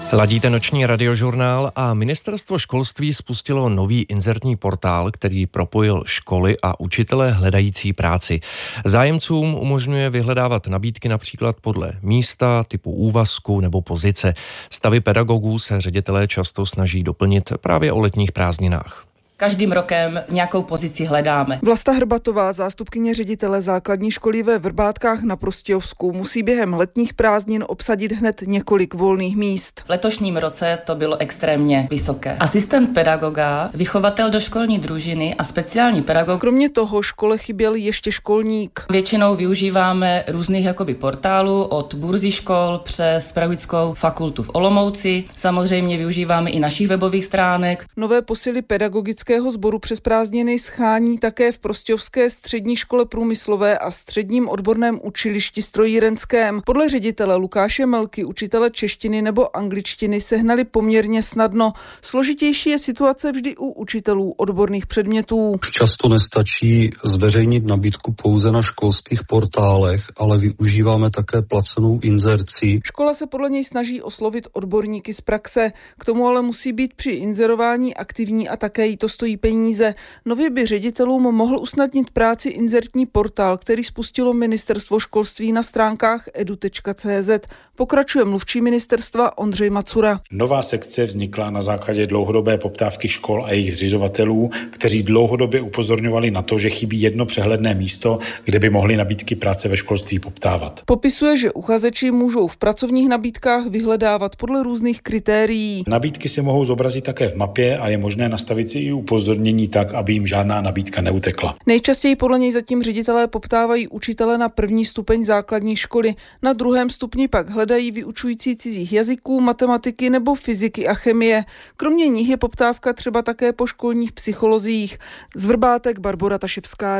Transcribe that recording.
Ladíte noční radiožurnál a ministerstvo školství spustilo nový inzertní portál, který propojil školy a učitele hledající práci. Zájemcům umožňuje vyhledávat nabídky například podle místa, typu úvazku nebo pozice. Stavy pedagogů se ředitelé často snaží doplnit právě o letních prázdninách. Každým rokem nějakou pozici hledáme. Vlasta Hrbatová, zástupkyně ředitele základní školy ve Vrbátkách na Prostějovsku, musí během letních prázdnin obsadit hned několik volných míst. V letošním roce to bylo extrémně vysoké. Asistent pedagoga, vychovatel do školní družiny a speciální pedagog. Kromě toho škole chyběl ještě školník. Většinou využíváme různých portálů od burzy škol přes Pedagogickou fakultu v Olomouci. Samozřejmě využíváme i našich webových stránek. Nové posily pedagogického sboru přes prázdniny schání také v Prostějovské střední škole průmyslové a středním odborném učilišti strojírenském. Podle ředitele Lukáše Melky učitele češtiny nebo angličtiny sehnali poměrně snadno. Složitější je situace vždy u učitelů odborných předmětů. Často nestačí zveřejnit nabídku pouze na školských portálech, ale využíváme také placenou inzerci. Škola se podle něj snaží oslovit odborníky z praxe. K tomu ale musí být při inzerování aktivní a také jí to stojí peníze. Nově by ředitelům mohl usnadnit práci inzertní portál, který spustilo ministerstvo školství na stránkách edu.cz. Pokračuje mluvčí ministerstva Ondřej Macura. Nová sekce vznikla na základě dlouhodobé poptávky škol a jejich zřizovatelů, kteří dlouhodobě upozorňovali na to, že chybí jedno přehledné místo, kde by mohli nabídky práce ve školství poptávat. Popisuje, že uchazeči můžou v pracovních nabídkách vyhledávat podle různých kritérií. Nabídky si mohou zobrazit také v mapě a je možné nastavit si i upozornění tak, aby jim žádná nabídka neutekla. Nejčastěji podle něj zatím ředitelé poptávají učitele na první stupeň základní školy. Na druhém stupni pak hledají vyučující cizích jazyků, matematiky nebo fyziky a chemie. Kromě nich je poptávka třeba také po školních psycholozích. Z Vrbátek Barbora Taševská.